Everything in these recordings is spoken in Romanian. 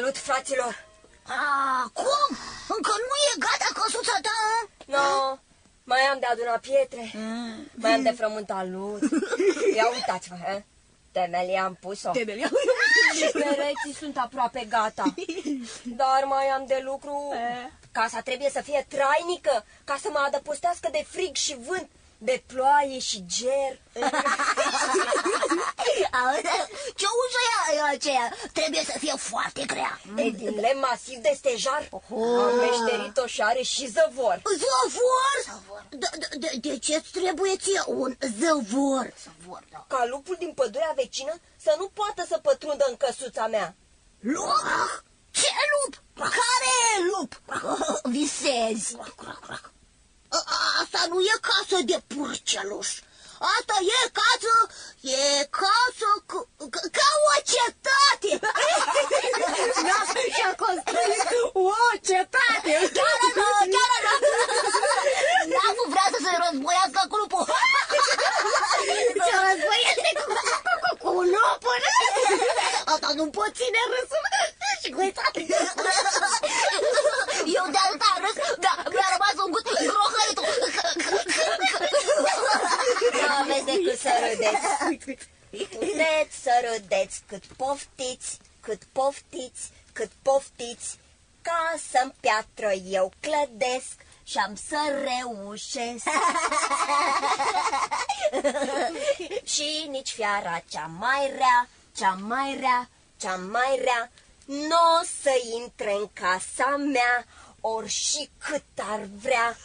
Salut, fraților! Cum? Încă nu e gata căsuța ta? No, mai am de adunat pietre, mai am de frământat lut. Ia uitați-vă, he? Temelia am pus-o. Și pereții sunt aproape gata. Dar mai am de lucru. Casa trebuie să fie trainică, ca să mă adăpostească de frig și vânt, de ploaie și ger. Ce ușă e aceea? Trebuie să fie foarte grea. E din lemn masiv de stejar. Am meșterit-o și are și zăvor. Zăvor? De ce-ți trebuie ție un zăvor? Ca lupul din pădurea vecină să nu poată să pătrundă în căsuța mea. Lup? Ce lup? Care lup? Visezi. Asta nu e casă de purceluș. Asta e casă ca o cetate. Și-a construit o cetate. Chiar nu. N-a vrea să se războiască cu lupul. Se războiește cu lupul. Asta nu pot ține râsul. Și uitați. Eu de atâta râs, mi-a rămas un gust grohăitul. Nu aveți decât să râdeți. Puteți să râdeți cât poftiți, cât poftiți. Ca să-mi piatră eu clădesc și am să reușesc. Și nici fiara cea mai rea n-o să intre în casa mea, ori și cât ar vrea.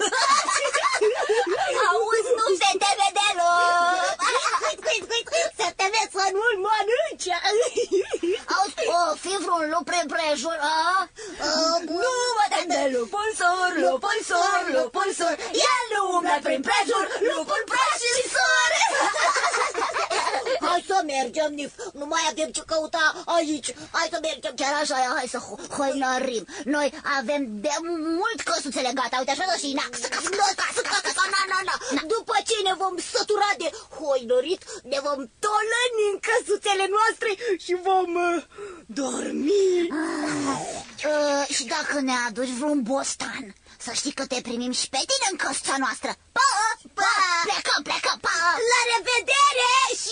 Auzi, nu se teme deloc. Se teme să nu-l mănânce. Auzi, fi vreun lup prin prejur? Nu mă tem de lupul sur. El nu umblă prin prejur, lupul prăjitor. Hai să mergem, Nif, nu mai avem ce căuta aici. Hai să mergem chiar așa, hai să hoinărim. Noi avem de mult căsuțele gata, uite așa, și na. După ce ne vom sătura de hoinărit, ne vom tolăni în căsuțele noastre și vom dormi. Și dacă ne aduci vreun bostan, să știi că te primim și pe tine în căsuța noastră. Pa! Plecăm, pa! La revedere!